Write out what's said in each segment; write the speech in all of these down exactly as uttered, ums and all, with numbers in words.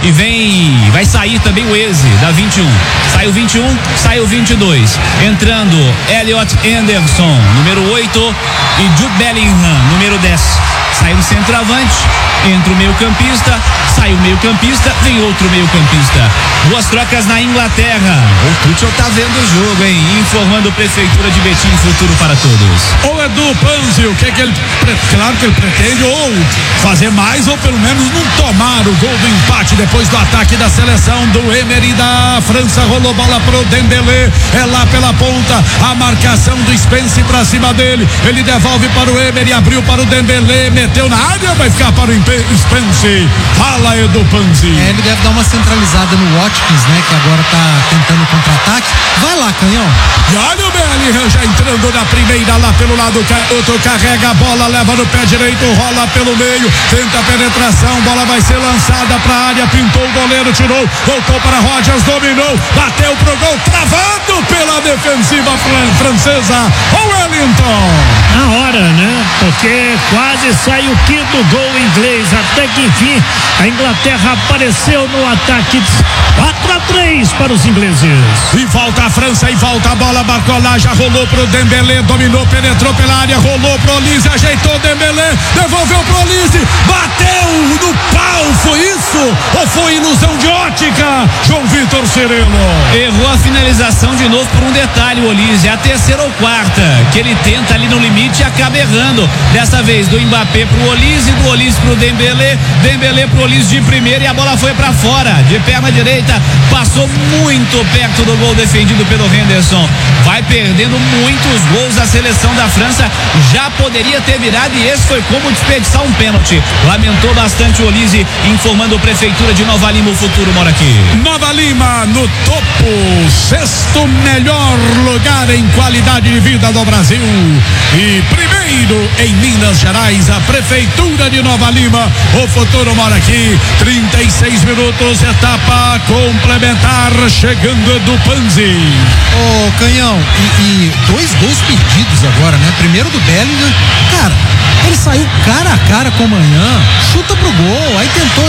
e vem, vai sair também o Eze da vinte e um. Sai o vinte e um, sai o vinte e dois. Entrando Elliot Anderson, número oito, e Jude Bellingham, número dez. Sai o centroavante, entra o meio-campista, sai o meio-campista, vem outro meio-campista. Duas trocas na Inglaterra. O Tuchel tá vendo o jogo, hein? Informando Prefeitura de Betim, futuro para todos. Ô Edu Panzi, o que é que ele, claro que ele pretende ou fazer mais ou pelo menos não tomar o gol do empate depois do ataque da seleção do Emery da França. Rolou bola pro Dembélé, é lá pela ponta, a marcação do Spence pra cima dele, ele devolve para o Emery, abriu para o Dembélé, meteu na área, vai ficar para o Spence. Fala, Edu Panzi. É, ele deve dar uma centralizada no Watkins, né, que agora tá tentando contra-ataque. Vai lá, canhão. E olha o Bellingham já entrando na primeira lá pelo lado, outro carrega a bola, leva no pé direito, rola pelo meio, tenta a penetração, bola vai ser lançada pra área, pintou o goleiro, tirou, voltou para Rodgers, dominou, bateu pro gol, travado pela defensiva francesa, o Wellington. Na hora, né? Porque quase sai o quinto gol inglês, até que enfim a Inglaterra apareceu no ataque. Quatro a três para os ingleses. E volta a França, e volta a bola, Barcola já rolou pro Dembélé, dominou, penetrou pela área, rolou pro Olise, ajeitou o Dembélé, devolveu pro Olise, bateu no pau, foi isso? Ou foi ilusão de ótica? João Vitor Cirilo. Errou a finalização de novo por um detalhe, o Olise, é a terceira ou quarta que ele tenta ali no limite e acaba errando. Dessa vez do Mbappé pro Olise, do Olise pro Dembélé, Dembélé pro Olise de primeira e a bola foi pra fora, de perna direita, passou muito perto do gol defendido pelo Henderson. Vai perdendo muitos gols a seleção da França, já poderia ter virado e esse foi como desperdiçar um pênalti. Lamentou bastante o Olise, informando a Prefeitura de Nova Lima, o futuro mora aqui. Nova Lima no topo, sexto melhor lugar em qualidade de vida do Brasil e primeiro em Minas Gerais, a Prefeitura de Nova Lima, o futuro mora aqui. Trinta e seis minutos, etapa complementar, chegando Edu Panzi. Ô, oh, canhão, e, e dois gols perdidos agora, né? Primeiro do Bellingham, cara, ele saiu cara a cara com o Manhã, chuta pro gol, aí tentou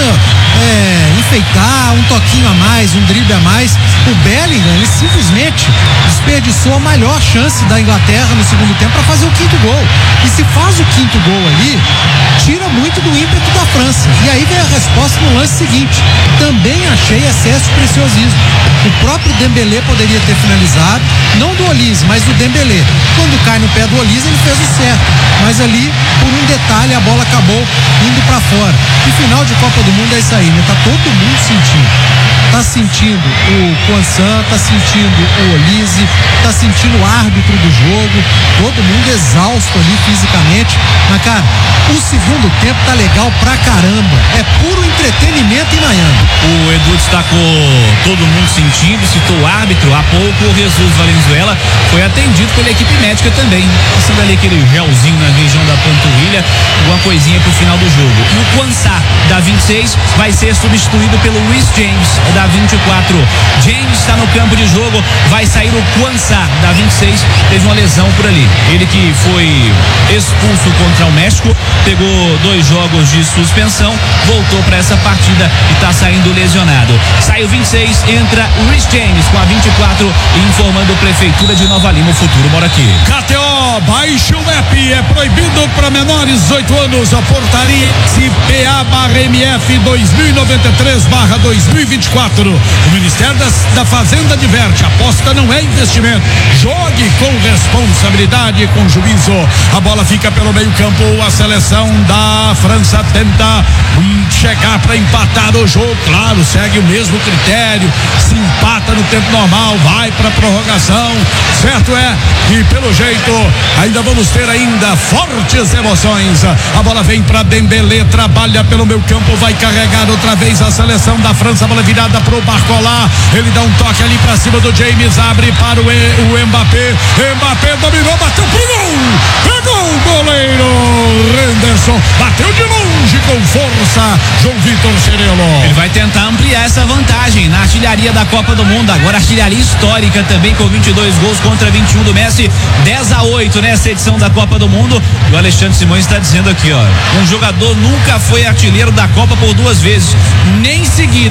é, enfeitar, um toquinho a mais, um drible a mais. O Bellingham, ele simplesmente desperdiçou a maior chance da Inglaterra no segundo tempo para fazer o quinto gol. E se faz o quinto gol ali, tira muito do ímpeto da França. E aí vem a resposta no lance seguinte. Também achei excesso de preciosismo. O próprio Dembélé poderia ter finalizado, não do Olise, mas do Dembélé. Quando cai no pé do Olise, ele fez o certo. Mas ali, por um detalhe, a bola acabou indo para fora. E final de Copa do Mundo é isso aí, né? Tá todo mundo sentindo. Tá sentindo o Kwanzaa, tá sentindo o Olise, tá sentindo o árbitro do jogo, todo mundo exausto ali fisicamente. Mas, cara, o segundo tempo tá legal pra caramba. É puro entretenimento em Miami. O Edu destacou todo mundo sentindo, citou o árbitro. Há pouco o Jesus Valenzuela foi atendido pela equipe médica também, passando ali aquele gelzinho na região da panturrilha, alguma coisinha pro final do jogo. E o Kwanzaa, da vinte e seis, vai ser substituído pelo Luis James, da vinte e quatro. James está no campo de jogo, vai sair o Kwanzaa, da vinte e seis, teve uma lesão por ali. Ele que foi expulso contra o México, pegou dois jogos de suspensão, voltou para essa partida e está saindo lesionado. Sai o vinte e seis, entra o Luis James com a vinte e quatro, informando a Prefeitura de Nova Lima, o futuro mora aqui. K T O, baixe o app, é proibido para menores de dezoito anos, a portaria C P A barra M F dois mil e noventa e três barra dois mil e vinte e quatro. O Ministério das, da Fazenda adverte, aposta não é investimento, jogue com responsabilidade, com juízo. A bola fica pelo meio campo, a seleção da França tenta hum, chegar para empatar o jogo, claro, segue o mesmo critério, se empata no tempo normal, vai para prorrogação, certo é que pelo jeito ainda vamos ter ainda fortes emoções. A bola vem para Dembélé, trabalha pelo meio campo, vai carregar outra vez a seleção da França, a bola virada pro Barcola, ele dá um toque ali pra cima do James, abre para o, e, o Mbappé, Mbappé dominou, bateu pro gol, pegou o goleiro Henderson, bateu de longe com força, João Vitor Cirilo. Ele vai tentar ampliar essa vantagem na artilharia da Copa do Mundo, agora artilharia histórica também com vinte e dois gols contra vinte e um do Messi, dez a oito nessa edição da Copa do Mundo. E o Alexandre Simões está dizendo aqui, ó, um jogador nunca foi artilheiro da Copa por duas vezes, nem seguido.